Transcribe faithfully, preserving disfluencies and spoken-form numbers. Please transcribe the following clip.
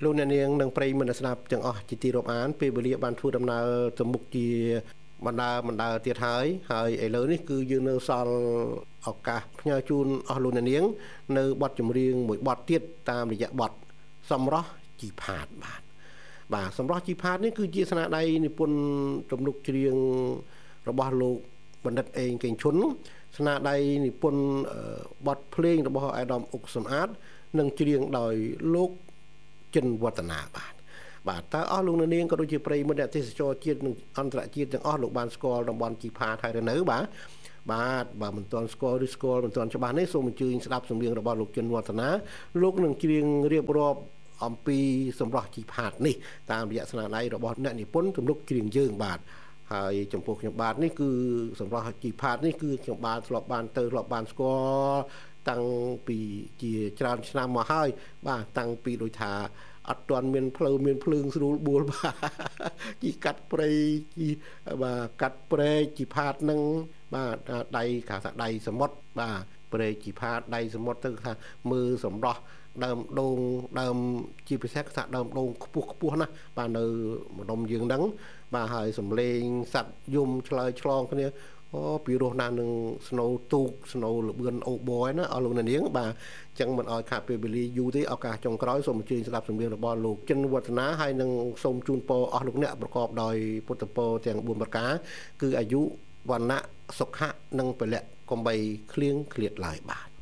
លោកអ្នកនាងនឹងប្រិយមិត្តស្ដាប់ទាំងអស់ជាទីរាប់អានពេលវេលាបានធ្វើដំណើរទៅមុខជាបណ្ដាបណ្ដាទៀតហើយហើយឥឡូវនេះគឺយើងនៅសល់ឱកាសផ្ញើជូនអស់លោកអ្នកនាងនៅបទចម្រៀងមួយបទទៀតតាមរយៈបទសម្រស់ជីផាតបាទបាទសម្រស់ជីផាតនេះគឺជាស្នាដៃនិពន្ធទំនុកច្រៀងរបស់លោកបណ្ឌិតអេងកេងឈុនស្នាដៃនិពន្ធបទភ្លេងរបស់អាដាមអុកសំអាតនិងច្រៀងដោយលោកចិនវឌ្ឍនាបាទបាទតើអស់លោកនាងក៏ដូចជាប្រិយមិត្តទេសចរជាតិនិងអន្តរជាតិទាំងអស់លោកបានស្គាល់តំបន់ជីផាតហើយឬនៅបាទបាទបើមិនទាន់ស្គាល់ឬស្គាល់មិនទាន់ច្បាស់នេះសូមអញ្ជើញស្ដាប់សំឡេងរបស់លោកចិនវឌ្ឍនាលោកនឹងច្រៀងរៀបរាប់អំពីសម្រស់ជីផាតនេះតាមរយៈស្នាដៃរបស់អ្នកនិពន្ធទំនុកច្រៀងយើងបាទហើយចំពោះខ្ញុំបាទនេះគឺសម្រស់ជីផាតនេះគឺខ្ញុំបាទធ្លាប់បានទៅធ្លាប់បានស្គាល់តាំងពីជាច្រើនឆ្នាំមកហើយបាទតាំងពីដូចថាអត់ទាន់មានផ្លូវមានភ្លើងស្រួលបួលបាទជីកាត់ព្រៃជីបាទកាត់ព្រែកជីផាតនឹងបាទដៃគេថាដៃសមុទ្របាទព្រែកជីផាតដៃសមុទ្រទៅថាមើលសម្រស់ដើមដូងដើមជាពិសេសថាដើមដូងខ្ពស់ខ្ពស់ណាបាទនៅម្ដុំយើងហ្នឹងបាទហើយសំលេងសัตว์យំឆ្លើយឆ្លងគ្នាអូពីរោះណាស់នឹងស្នូទូកស្នូលបឿនអូបយណាអស់លោកអ្នកនាងបាទអញ្ចឹងមិនអោយខាតពេលវេលាយូរទេឱកាសចុងក្រោយសូមអញ្ជើញស្ដាប់សំឡេងរបស់លោកចិនវឌ្ឍនាហើយនឹងសូមជូនពរអស់លោកអ្នកប្រកបដោយពុទ្ធពរទាំងបួនប្រការគឺអាយុវណ្ណៈសុខៈនិងពលៈកំបីឃ្លៀងឃ្លាតឡើយបាទ